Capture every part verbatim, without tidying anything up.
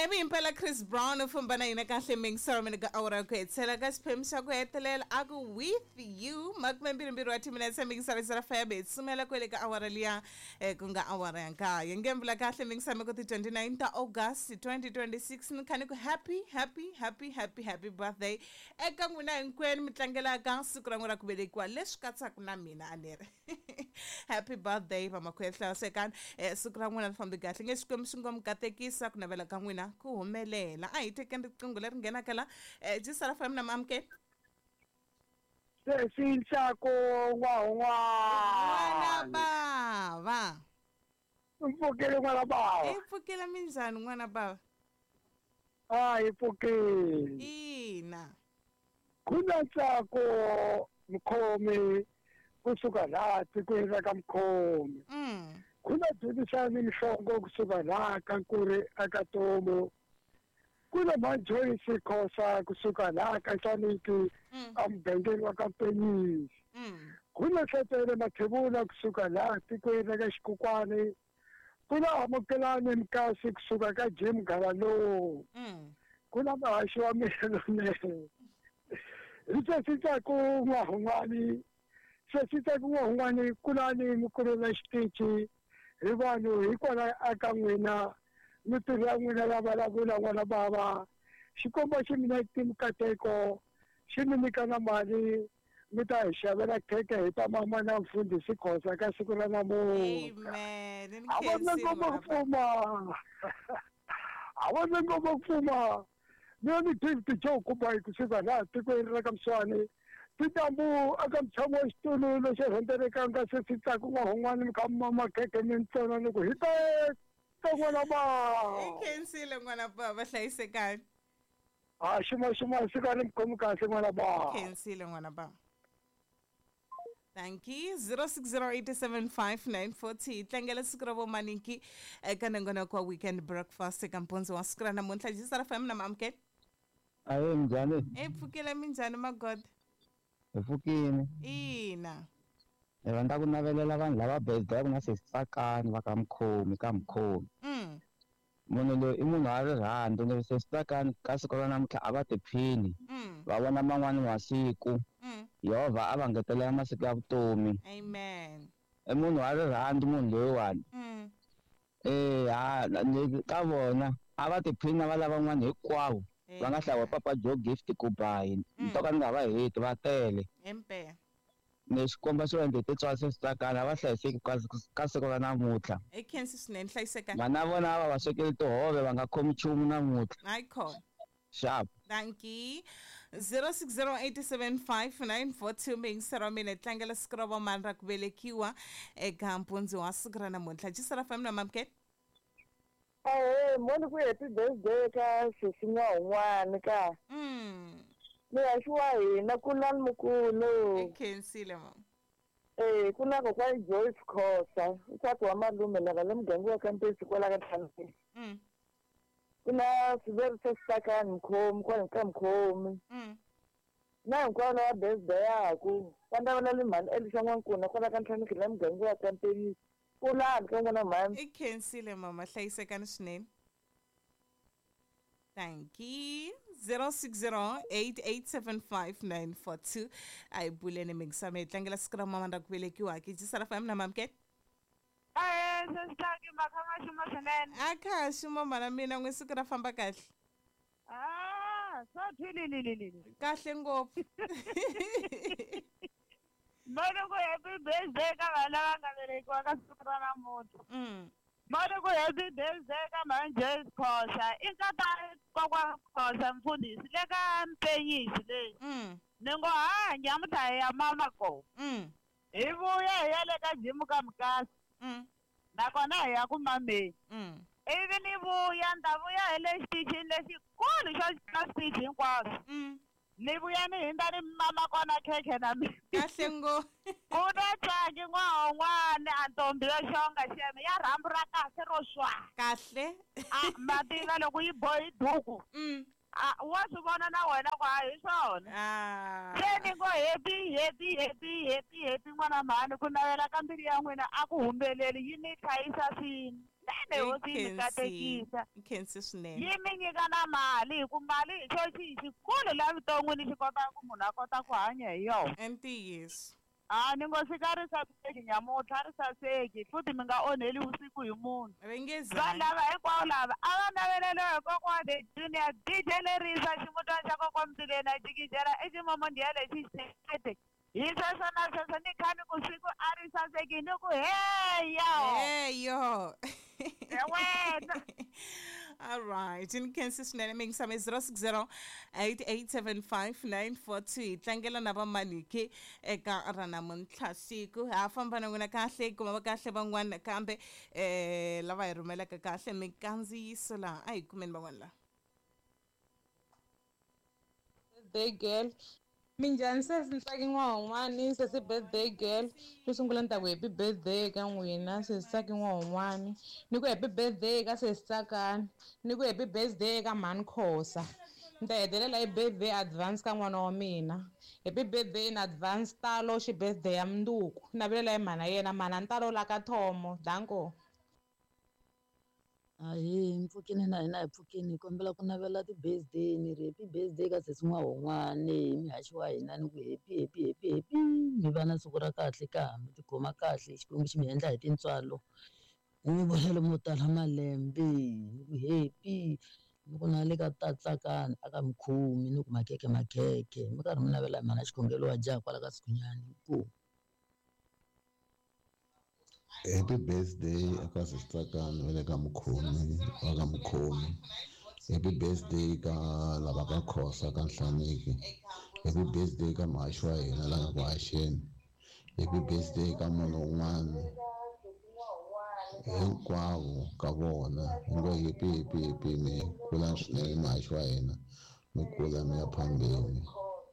Emi impela Chris Brown ufambana yina kahle mingisarmini ka awara ku hetsela ka xiphemu xa ku hetelela a ku with you makumembirhimbirhi wa timinetse mingisarisa fabe sumela kwele ka awara liya eh, ku nga awara ya nkaya ngemvula kahle mingisame ku ti twenty-nine ta August twenty twenty-six ni khani ku happy happy happy happy happy birthday eka n'wina hinkwenu mi tlangelaka siku ra n'wina ra ku velekiwa leswi katsaka na mina anere happy birthday vamakhwehla sekani eh, siku ra n'wina ri fambi kahle nge xikwembu xi ngo mi katekisa ku navela ka n'wina ku humelela a hi tekeni riqingho leri nghenaka la eh, jisara fam na mamke Sesitsako n'wana ngwana bava Mpfukile n'wana bava i pfukela minjhani n'wana bava Ah ipfukile ina Kuna tsako mkhomi kusuka la tikweni ka mkhomi mm kuna dzudisani mhlongo kusuka la ka nkuri aka tomo kuna majoyisi khosa kusuka la ka Nhloniphi ambhengeni wa ka Penyisi mm kuna hletele mathebula kusuka la tikweni ka Xikokwani kuna amukelani mkasi kusuka ka Jim Galalo mm kuna mahaxi wa melonene Ito sita ku ngwahungwani sita ku ngwahungwani kulani mukurela xitichi hi vanhu hikwalaho aka n'wina mitirho ya n'wina la vulavula n'wana bava xikombo xi mi nyika mikateko xi mi nyika na mali mi ta hi xavela kheke hi ta mama na mfundhisi Khoza ka siku ra namuntlha amen a vona ngoma ku pfuma a vona ngoma ku pfuma Nani fifty cho kubai kusuka la tikweni ra ka Mswani titambu aka mtshamo wa xitulu lexi rhendelekanga se sita ku n'wahungwani mi kha mama kheke mi ntsona ni ku hi te te n'wana ba i khensile n'wana bava hlayisekani a xima xima sika ri mkhomi kahle n'wana ba khensile n'wana bava Thank you. zero six zero eight seven five nine four zero tlangela siku ra vo maniki eka nengona kwa weekend breakfast eka mpundzu wa siku ra namuntlha jisara fam na mamke Aye mjani e pfukela minjhani magod epfukini ina e rhandza ku navelela vanhu lava birthday ku na sesitsakani va ka mkhomi ka mkhomi mm munhu loyi i munhu wa rirhandzu ni sesitsakani ka siku ra namuntlha a va tiphini mm va vona man'wani masiku mm Yehova a va ngetelela masiku ya vutomi amen i munhu wa rirhandzu munhu loyiwani mm eh ha ni ka vona a va tiphini na va lava n'wana hinkwavo va nga hlawa papa Joe gift ku bayi ntoka ni nga va heti va tele empe ni xikomba xo endle titswala sesitsakani a va hlayiseki ka siku ra namuntlha e khensi swinene hlayisekani vana vona va va swekeli tihove va nga khomi nchumu namuntlha hayi khona sharp Thank you. zero six zero eight seven five nine four two mingisara wa mina tlangela siku ra vomani ra ku velekiwa eka mpundzu wa siku ra namuntlha jisara fam na mamke Eh, moni ku happy birthday ka sisinya un'wana ka. mm Ni yashiwa hina kulani mukulu. e khensile mama Eh, kuna ko kwa Joyce Khoza. Uthathu wa malume lava le muganga wa Kampesi kwala ka Thansi. mm Kuna Siveri Sesakani mkhomi kwa nka mkhomi. mm Na hinkwavo wa birthday yakho. Vana vana le mali elisha n'wankuna kwala ka Ntlhaniki le muganga wa Kampesi. Kulani ka n'wana mhani. e khensile mama hlayisekani swinene Thank you. zero six zero eight eight seven five nine four two ai buleni mingisame tlangela siku ra mama ra ku velekiwa ki jisara fam na mamke Eh, sesitaki makhanga xuma swinene. a kha xuma mana mina n'we siku ra famba kahle Ah, so thilililili. kahle ngopfu Mona ku happy birthday ka vana va nga velekiwa ka siku ra namuntlha. mm Mona ku happy birthday ka Joyce Khoza. I nkata kokwa Khoza mfundhisi le ka Mpenyisi leyi. mm Ni ngo ha nyamutlha ya mama ko. mm Hi vuya hi ya le ka Jim ka Mkasi. mm Nakona hi ya ku mameni. mm Ivi ni vuya ni ta vuya hi le xitichini lexikulu xo speech hinkwaswo. mm Ni vuya ni hindza ni mama kona khekhe na mina. kahle ngo Ku na tlangi n'wahun'wana a ntombi yo xonga xeme ya rhambu ra kahle ro swa. kahle A mativa loko yi bohi duku. mm Ah, wa swi vona na wena ku hayi swona. Ah. Se ni ngo happy happy happy happy happy n'wana mhani ku navela ka mbilu ya n'wina a ku humbeleli yi mi hlayisa swini. Nene hosi yi mi katekisa. Ikhensi swinene. Yi mi nyika na mali hi ku mali hi xo xi xikulu laha vuton'wini xi kotaka ku munhu a kota ku hanya hi yona. I ntiyiso. Ah, ni ngo sika ri saseki nyamuntlha ri saseki futhi mi nga onheli vusiku hi munhu. Vengezani. Vanhu lava hinkwavo lava a va navelele hi kokwani Junior D J Lerisa ximutana xa kokwa Mtsileni a jikijela eximomondiya lexi xitete. Hi sweswo na sweswo ni khani ku siku a ri saseki ni ku heyo. Heyo. Wena. All right. In Kansas, naming some is zero six zero eight eight seven five nine four two. Tlangela na ba manike eka rana muntlha siku. Ha famba na ngona kahle kuma ba kahle bangwana kambe eh lava hi rumela ka kahle mikandziyiso la. Ai kumeni bangwana la. Birthday girl. Minjhani se sitsaki n'wana wun'wani se si birthday girl xo sungula ni ta ku happy birthday ka n'wina se sitsaki n'wana wun'wani ni ku happy birthday ka se sitsakani ni ku happy birthday ka mhani Khosa ni ta hetelela hi birthday advance ka n'wana wa mina happy birthday in advance talo xi birthday ya mundzuku navelela hi mhana yena mhana ntalo la ka Thomo danko. Ahee Mpfukeni na hina hi pfukeni hi kombela ku navela ti-birthday ni ri happy birthday ka sesi n'wahun'wani hi mihaxi wa hina ni ku happy happy happy happy mi va na siku ra kahle ka hambi tikhoma kahle xikwembu xi mi endla hi tintswalo hi mi vonelo mo tala malembe ni ku happy ni ku na le ka tatsakani aka Mukhomi ni ku makhekhe makhekhe mi karhi mi navela hi mhana xikhongelo wa jaha kwala ka Sikunyani ku happy birthday eka sisitsakani va le ka Mukhomi wa ka Mukhomi. Happy birthday ka lava ka Khosa ka Nhlaniki. Happy birthday ka mhaxi wa hina laha ku haxeni. Happy birthday ka munhu un'wana hinkwavo ka vona hi ngo happy happy happy mi kula swinene mhaxi wa hina mi kula mi ya phambeni.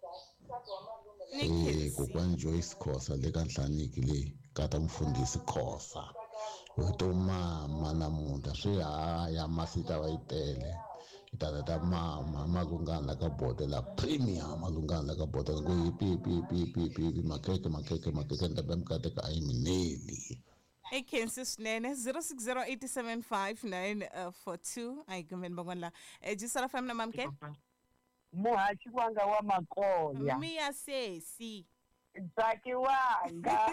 Eh kokwani Joyce Khosa le ka Nhlaniki leyi kata mfundhisi Khosa u to mama namuntlha swi haya masita va yi tele yi tata ta mama malungana ka bodela premium malungana ka bodela ngo hi pi pi pi pi pi makhekhe makhekhe makhekhe ndaba mikateka a yi mineli. Hey, Kansas Nene, zero six zero eight seven five nine four two. Ai kumeni bangwana la. Eh jisara fam na mamke? Muhaxi wanga wa Makoya. Mia sesi. Ntsaki wanga.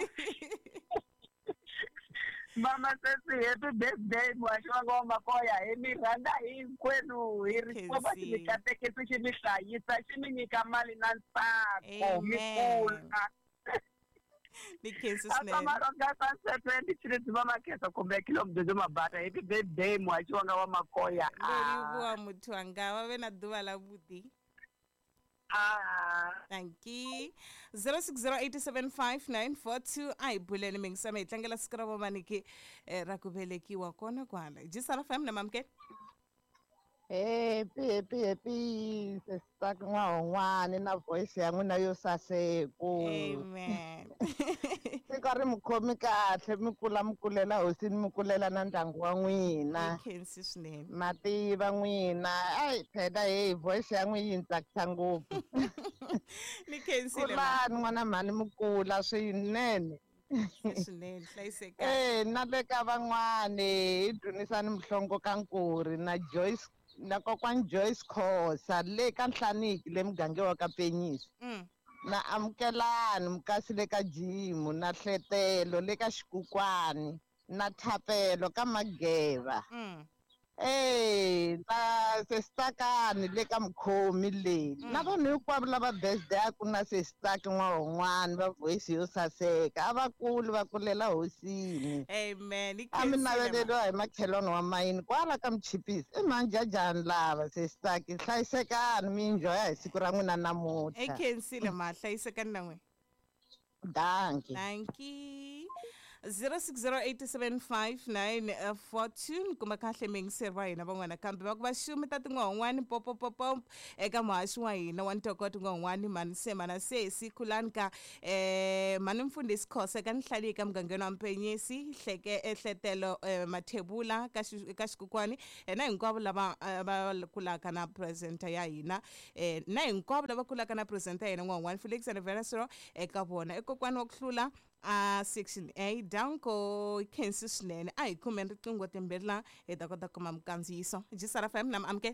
Mama sesi happy birthday muhaxi wanga wa Makoya. Hi mi rhandza hinkwenu hi ri kopa xi mi katekisa xi mi hlayisa xi mi nyika mali na ntsako mi kula. Because Amaronga sunset twenty three mama kesa kumbe kilo mdudu mabata happy birthday muhaxi wanga wa Makoya. Lori bua muthu anga wa vena duva la budi. Ah. Thank you. zero six zero eight seven five nine four two. Ai buleni mingisame tlangela skrabo maniki ra ku velekiwa kona kwala. Jisara fam na mamke? Happy happy happy sesitaki n'wahun'wani na voice ya n'wina yo saseko. Amen. Siku ri mi khomi kahle mi kula mi kulela hosini mi kulela na ndyangu wa n'wina. Khensi swinene. Ma tiva n'wina ai phela hey voice ya n'wina yi ni tsakisa ngopfu. Ni khensile. Kulani n'wana mhani mi kula swinene. Swinene hlayiseka. Eh na le ka van'wani hi Dunisani Mhlongo ka Nkuri na Joyce na kokwani Joyce Khosa le ka Nhlaniki le muganga wa ka Penyisi. Mm. Na amukelani mukasi le ka Jimu na Hletelo le ka Xikukwani na Thapelo ka Mageva. Mm. Eh na sesitakani le ka Mukhomi le na vanhu hinkwavo lava birthday a ku na sesitaki n'wahun'wani va voice yo saseka a va kuli va kulela hosini. Amen. A mi naveleriwa hi makhelwana wa mayini kwala ka Mchipisi i manjajani lava sesitaki hlayisekani mi enjoya hi siku ra n'wina namuntlha. Ekhensile ma hlayiseka na n'we. Danki. Thank you. zero six zero eight seven five nine four two kuma kahle mengiserwa hina van'wana kambe va ku va xumi ta tin'wan'wani popopopop eka muhaxi wa hina wa ntokoto n'wan'wani mani se mana sesi khulani ka eh mani mfundisi Khosa ka nihlali eka mugangeni wa Mpenyesi hleke ehletelo mathebula ka ka xikokwani na hinkwavo lava va kulaka na presenter ya hina eh na hinkwavo lava kulaka na presenter ya hina n'wan'wani Felix and Velasro eka vona ekokwani wa ku hlula a section A down ko Kensi swinene a hi khumeni riqingho timbirhi la hi ta kota kuma mukandziyiso Jisara F M nam amke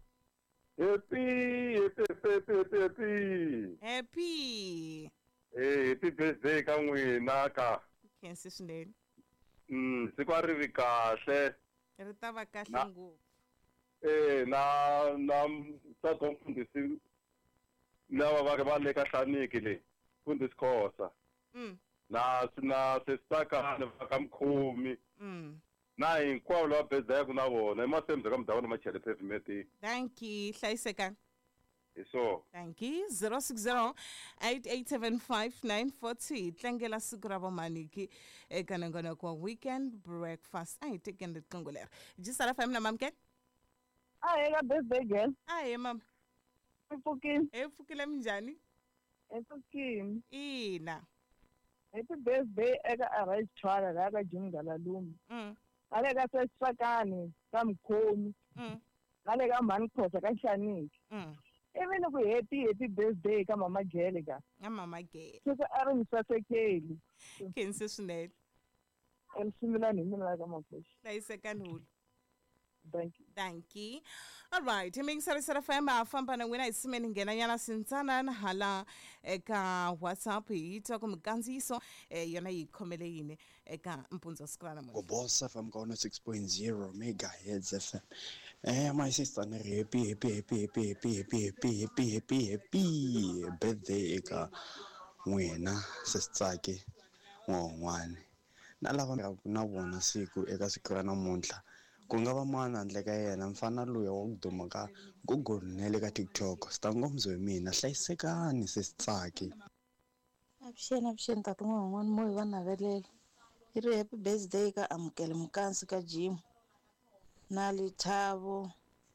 happy happy happy happy happy eh happy birthday ka n'wina ka Kensi swinene mm siku ri vi kahle ri ta va kahle ngopfu eh na na sa komfundisi lava va va le ka hlaniki le fundisi Khosa mm na na sesakana va mkhomi mm na hinkwavo lava bezaka na vona emasembe ka mudavana machele pavement. Thank you hlayiseka so thank you zero six zero eight eight seven five nine four two tlangela siku ra vamaniki eka nangona kwa weekend breakfast ai tekeni riqingho leri Jisara F M na mamke ah eka birthday girl ai mama mpfukini e pfukile minjhani mpfukini ina happy birthday eka Arise Chwala la ka Jimgala Lumi mm ale ka Sesakani ka Mkhomi mm ale ka Mani Khosa ka Hlaniki mm even ku happy happy birthday ka Mama Gele ka ya mama Gele sika ari misasekeli Kensi swinene emsimilani mina ka mafeshi hlayiseka nhulu thank you thank you all right imingisarisara F M afamba na n'wina hi simeni nghena nyana sintsanana hala eka WhatsApp hi twa ku mukandziyiso yona yi khomele yini eka mpundzu siku ra namuntlha Boss F M ka one six point zero megahertz F M. Eh my sister ni happy happy happy happy happy happy happy happy happy happy birthday eka n'wina sesitsaki n'wan'wani na lava na vona siku eka siku ra namuntlha ku nga va mani handle ka yena mfana luya wa ku duma ka Google ne le ka TikTok sitangomzo hi mina hlayisekani sesitsaki avuxeni avuxeni tata n'wan'wani moyi va navelela yi ri happy birthday ka Amukele Mukansi ka Jim na Lethabo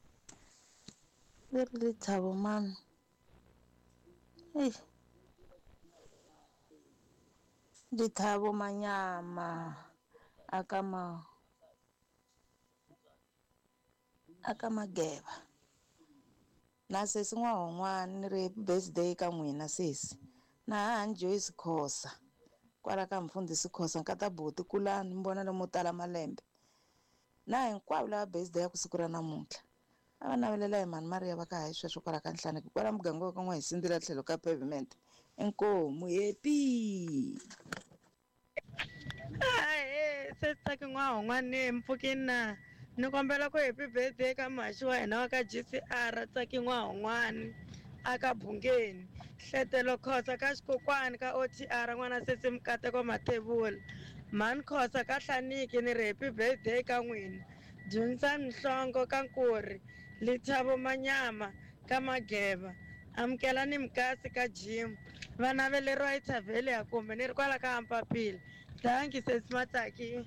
leri Lethabo mani ei Lethabo Manyama aka ma aka Mageba na sesi n'wan'wani ni ri happy birthday ka n'wina sesi na hahani Joyce Khosa kwala ka mfundhisi Khosa nkata buti kulani mbona lomu tala malembe na hinkwavo lava birthday ya ku siku ra namuntlha a va navelela hi mani Maria va ka hayi sweswo kwala ka Nhlaneki kwala muganga wa ka n'wa hi sindzila tlhelo ka pavement enkomu happy ahe sesitsaki n'wan'wani mpfukini na ni kombela ku happy birthday ka mahaxi wa hina wa ka G C R tsaki n'wan'wani aka Bungeni hletelo Khosa ka xikokwani ka O T R n'wana sesi Mukateko Mathebula Mani Khosa ka Hlaniki ni ri happy birthday ka n'wina Dyondzani Nhlongo ka Nkuri Lethabo Manyama ka Mageba Amukelani Mkasi ka Jim va naveleriwa hi Thavhele ya kumbe ni ri kwala ka Ampapila thank you sesi Matsaki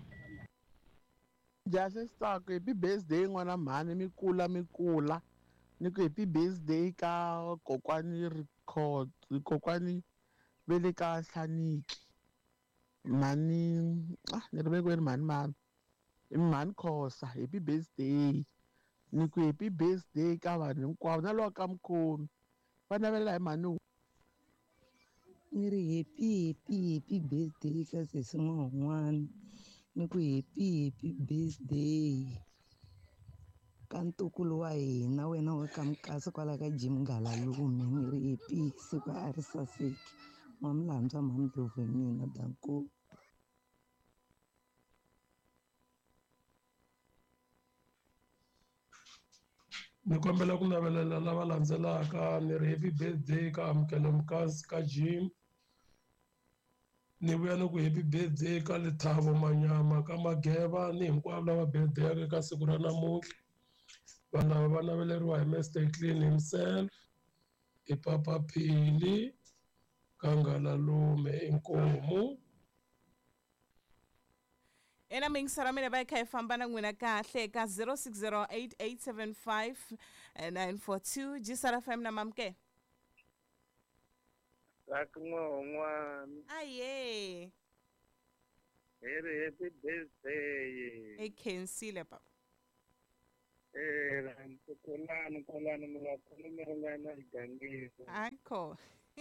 Jase Sako happy birthday n'wana mhani mikula mikula ni ku happy birthday ka kokwani record kokwani ve le ka Hlaniki mhani ah ni ri vekweni mhani mani i Mani Khosa happy birthday ni ku happy birthday ka vanhu hinkwavo na lowa ka Mkhomi va navelela hi mhani ni ri happy happy happy birthday ka sesi n'wan'wani ni ku happy happy birthday ka ntukulu wa hina wena wa ka Mukasi kwala ka Jimgala Lumi ni ri happy siku a ri saseki Mamlantswa Mamdlovu hi mina Danko ni kombela ku navelela lava landzelaka ni ri happy birthday ka Amukele Mukansi ka Jim ni vuya ni ku happy birthday ka Lethabo Manyama ka Mageba ni hinkwavo lava birthday eka siku ra namuntlha vanhu lava va naveleriwa hi Mister Clean himself i Papa Phili ka Ngalalume inkomu ena mingisara mina va yi kha yi famba na n'wina kahle eka zero six zero eight eight seven five nine four two Jisara F M na mamke Sakun'wana aye ere happy birthday ekhensile papa eh nkolani nkolani milakhulu mirungana igangisa akho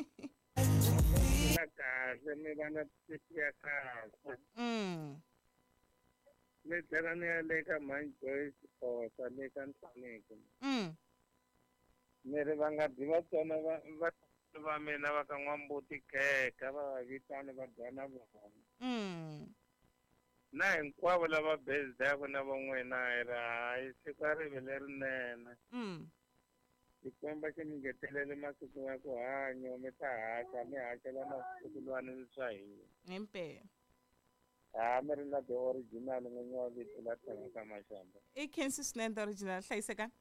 la kahle mi vana tiki ya kahle mm le tlela ni ya le ka Manjoy Khosa le ka Nhlaneki mm mere va nga dyi va tsona va va va mina va ka N'wambuti Kheka va vitana va dana vona mm na hinkwavo lava birthday na van'wina hi ri hayi siku a ri ve lerinene mm Xikwembu xi mi ngetelele masiku ya ku hanya mi ta haxa mi hakela na swikulwana swa hina impela ha mi ri na the original n'winyi wa vito la tlhelo ka Mashamba i khensi swinene the original hlayiseka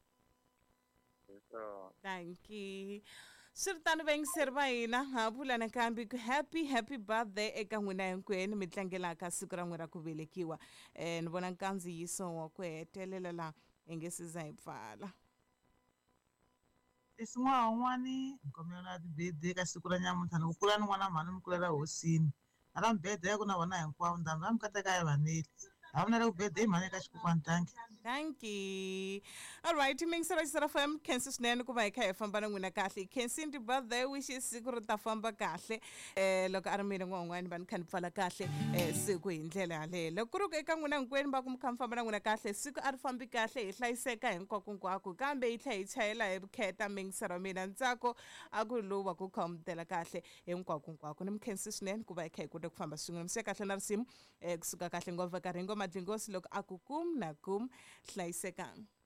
so thank you swi ri tano vayingiseri va hina ha vula nakambe ku happy happy birthday eka n'wina hinkwenu mi tlangelaka siku ra n'wina ra ku velekiwa um ni vona nkandziyiso wa ku hetelela laha hi nge siza hi pfala Isin'wana wun'wani nkombela ti-birthday ka siku ra nyamuntlha ni ku kula ni n'wana mhani mi kulela hosini hala birthday ku na vona hinkwavo ndhambi va mi kateka ya vaneli a vona le ku birthday mhani eka xikokwani tanki thank you all right mingisera Jisara F M khensi swinene ku va hi kha hi famba na n'wina kahle khensi ndi birthday wishes siku ri ta famba kahle eh loko a ri mina n'wan'wani va ni kha ni pfala kahle eh siku hi ndlela yaleyo loko ku ri ku eka n'wina hinkwenu va ku mi kha mi famba na n'wina kahle siku a ri fambi kahle hi hlayiseka hinkwakonkwako kambe hi tlhela hi chayela hi vukheta mingisera mina ntsako a ku lowu va ku kha mi tela kahle hinkwakonkwako ni mi khensi swinene ku va hi kha hi kota ku famba swin'we ni mi siya kahle na risimu eh kusuka kahle ngopfu ka Ringo Madlingosi loko a ku kum na kum hlayisekanga